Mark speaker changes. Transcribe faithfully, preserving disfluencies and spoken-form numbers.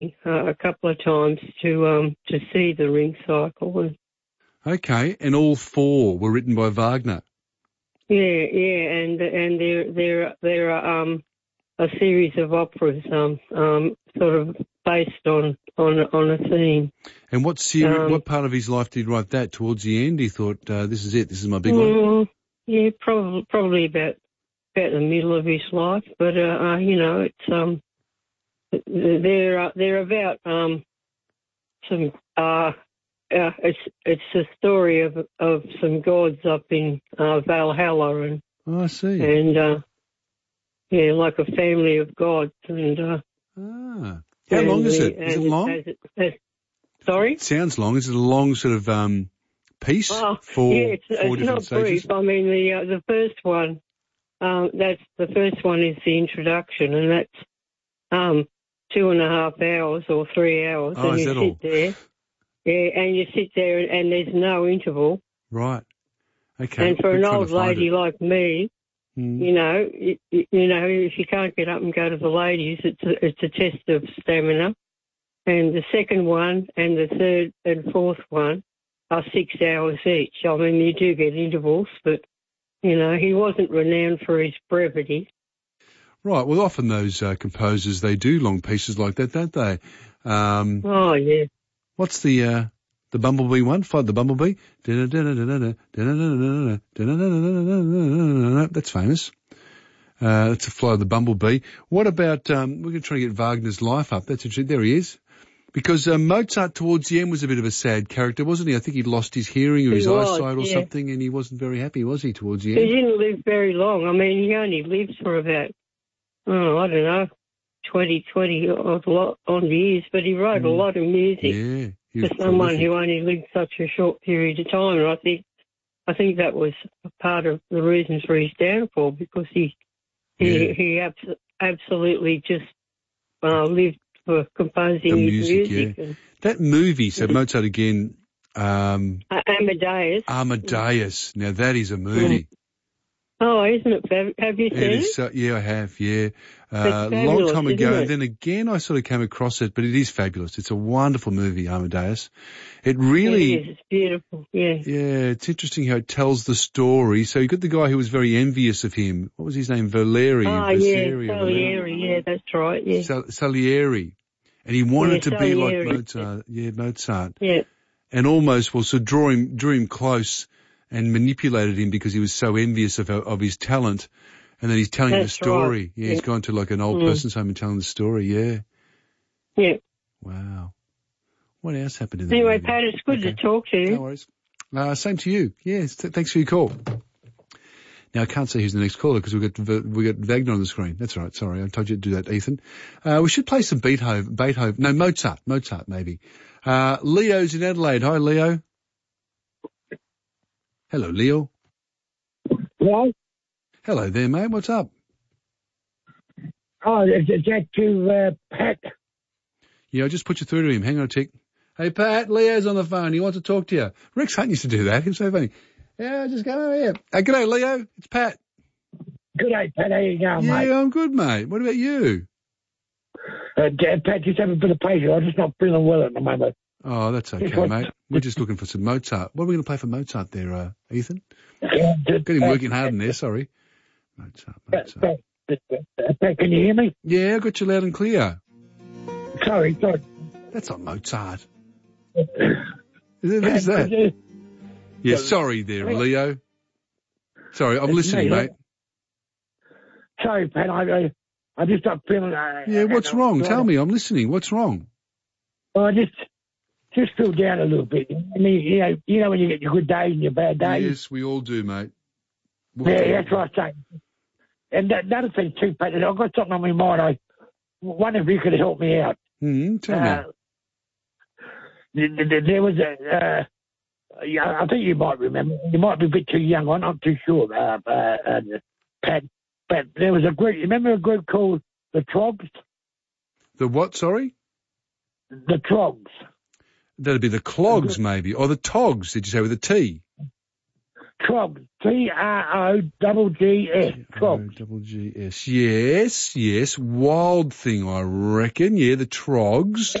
Speaker 1: uh, a couple of times to um to see the Ring Cycle. And,
Speaker 2: okay, and all four were written by Wagner.
Speaker 1: yeah, yeah, and and there there there are um a series of operas um um sort of based on on on a theme.
Speaker 2: And what series,
Speaker 1: Um,
Speaker 2: what part of his life did he write that? Towards the end, he thought, uh, "This is it. This is my big one."
Speaker 1: mm, Yeah, probably probably about about the middle of his life, but uh, uh you know it's um they're uh, they're about um some uh. Uh, it's it's a story of of some gods up in uh, Valhalla, and
Speaker 2: Oh, I see.
Speaker 1: and uh, yeah, like a family of gods. And uh,
Speaker 2: ah, how
Speaker 1: and
Speaker 2: long is
Speaker 1: the,
Speaker 2: it? Is it
Speaker 1: and
Speaker 2: long?
Speaker 1: It, as, as, sorry.
Speaker 2: It sounds long. Is it a long sort of um piece?
Speaker 1: Oh,
Speaker 2: for
Speaker 1: yeah, it's,
Speaker 2: four
Speaker 1: it's
Speaker 2: different
Speaker 1: not
Speaker 2: stages?
Speaker 1: brief. I mean, the uh, the first one, um, that's the first one is the introduction, and that's um two and a half hours or three hours,
Speaker 2: Oh,
Speaker 1: and
Speaker 2: is
Speaker 1: you
Speaker 2: that
Speaker 1: sit
Speaker 2: all?
Speaker 1: there. Yeah, and you sit there and, and there's no interval.
Speaker 2: Right. Okay.
Speaker 1: And for
Speaker 2: We're
Speaker 1: an
Speaker 2: trying
Speaker 1: old
Speaker 2: to find
Speaker 1: lady
Speaker 2: it.
Speaker 1: like me,
Speaker 2: Mm.
Speaker 1: you know, you, you know, if you can't get up and go to the ladies, it's a, it's a test of stamina. And the second one and the third and fourth one are six hours each. I mean, you do get intervals, but, you know, he wasn't renowned for his brevity.
Speaker 2: Right. Well, often those uh, composers, they do long pieces like that, don't they? Um,
Speaker 1: Oh, yeah.
Speaker 2: what's the uh, the Bumblebee one? Fight the Bumblebee. That's famous. Uh, that's a Fly the Bumblebee. What about, um, we're going to try to get Wagner's life up. That's interesting. There he is. Because uh, Mozart towards the end was a bit of a sad character, wasn't he? I think he'd lost his hearing or
Speaker 1: He
Speaker 2: his
Speaker 1: was,
Speaker 2: eyesight or
Speaker 1: yeah.
Speaker 2: something, and he wasn't very happy, was he, towards the
Speaker 1: He
Speaker 2: end?
Speaker 1: didn't live very long. I mean, he only lived for about, oh, I don't know, twenty, twenty odd, lot, odd years, but he wrote
Speaker 2: Mm.
Speaker 1: a lot of music.
Speaker 2: Yeah. He was
Speaker 1: For someone
Speaker 2: prolific.
Speaker 1: who only lived such a short period of time, and I think, I think that was part of the reasons for his downfall, because he, he,
Speaker 2: Yeah.
Speaker 1: he abs- absolutely just uh, lived for composing
Speaker 2: The
Speaker 1: his
Speaker 2: music,
Speaker 1: music.
Speaker 2: yeah.
Speaker 1: And,
Speaker 2: That movie, so Mozart again, um,
Speaker 1: uh, Amadeus.
Speaker 2: Amadeus. Now that is a movie.
Speaker 1: Oh, isn't it? Fab- have you seen
Speaker 2: It
Speaker 1: it?
Speaker 2: is, so, yeah, I have, yeah. Uh,
Speaker 1: It's
Speaker 2: long
Speaker 1: fabulous,
Speaker 2: time ago,
Speaker 1: isn't
Speaker 2: and
Speaker 1: it?
Speaker 2: then again I sort of came across it, but it is fabulous. It's a wonderful movie, Amadeus. It
Speaker 1: It
Speaker 2: really,
Speaker 1: is. It's beautiful. Yeah.
Speaker 2: yeah, it's interesting how it tells the story. So you got the guy who was very envious of him. What was his name? Valeri.
Speaker 1: Oh, yeah,
Speaker 2: Vasari or Valeri.
Speaker 1: Salieri. Yeah, that's right. Yeah.
Speaker 2: Sal- Salieri. And he wanted
Speaker 1: Yeah,
Speaker 2: to be like
Speaker 1: Salieri.
Speaker 2: Mozart. Yeah, Mozart.
Speaker 1: Yeah.
Speaker 2: And almost, well, so drew him, drew him close and manipulated him because he was so envious of, of his talent. And then he's telling
Speaker 1: That's
Speaker 2: the story.
Speaker 1: right.
Speaker 2: Yeah, he's
Speaker 1: Yeah.
Speaker 2: gone to like an old
Speaker 1: Mm.
Speaker 2: person's home and telling the story. Yeah.
Speaker 1: Yeah.
Speaker 2: Wow. What else happened in that
Speaker 1: Anyway,
Speaker 2: movie?
Speaker 1: Pat, it's good
Speaker 2: Okay.
Speaker 1: to talk to you.
Speaker 2: No worries. Uh, same to you. Yes. Th- thanks for your call. Now I can't say who's the next caller because we've got V- we got Wagner on the screen. That's all right. Sorry, I told you to do that, Ethan. Uh, we should play some Beethoven. Beethoven. No, Mozart. Mozart, maybe. Uh, Leo's in Adelaide. Hi, Leo. Hello, Leo.
Speaker 3: Hello?
Speaker 2: Hello there, mate. What's up?
Speaker 3: Oh, is is that to uh, Pat?
Speaker 2: Yeah, I just put you through to him. Hang on a tick. Hey, Pat, Leo's on the phone. He wants to talk to you. Rex Hunt used to do that. He was so funny. Yeah, just come over here. Hey, g'day, Leo. It's Pat.
Speaker 3: Good day, Pat. How you going,
Speaker 2: Yeah,
Speaker 3: mate?
Speaker 2: I'm good, mate. What about you?
Speaker 3: Uh, Dad, Pat, just have a bit of pleasure. I'm just not feeling well at the moment.
Speaker 2: Oh, that's okay, mate. We're just looking for some Mozart. What are we going to play for Mozart there, uh, Ethan?
Speaker 3: Uh,
Speaker 2: Got him working hard in there, sorry. Mozart,
Speaker 3: Pat,
Speaker 2: Mozart.
Speaker 3: Pat, Pat, Pat, can you hear me?
Speaker 2: Yeah, I got you loud and clear.
Speaker 3: Sorry, sorry.
Speaker 2: That's not Mozart. Is it, who's
Speaker 3: Pat,
Speaker 2: that?
Speaker 3: uh,
Speaker 2: Yeah, sorry there, Leo. Sorry, I'm
Speaker 3: It's
Speaker 2: listening,
Speaker 3: me,
Speaker 2: mate.
Speaker 3: Sorry, Pat. I, I, I just not feeling. Uh,
Speaker 2: Yeah, what's
Speaker 3: uh,
Speaker 2: wrong?
Speaker 3: uh,
Speaker 2: Tell me, I'm listening. What's wrong?
Speaker 3: Well, I just just feel down a little bit. I mean, you know, you know when you get your good days and your bad days.
Speaker 2: Yes, we all do, mate. We
Speaker 3: Yeah,
Speaker 2: all
Speaker 3: that's
Speaker 2: do.
Speaker 3: what I'm saying. And that, another thing too, Pat, I've got something on my mind. I wonder if you could help me out.
Speaker 2: Hmm, tell
Speaker 3: Uh,
Speaker 2: me.
Speaker 3: th- th- th- there was a, uh, yeah, I think you might remember. You might be a bit too young. I'm not too sure. Uh, uh, uh, Pat, but there was a group. You remember a group called the Trogs?
Speaker 2: The what, sorry?
Speaker 3: The Trogs.
Speaker 2: That'd be the Clogs, maybe. Or the Togs, did you say, with a T?
Speaker 3: Trogs. T R O double G S. Trogs.
Speaker 2: Double G S. Yes, yes. Wild Thing, I reckon. Yeah, the Trogs.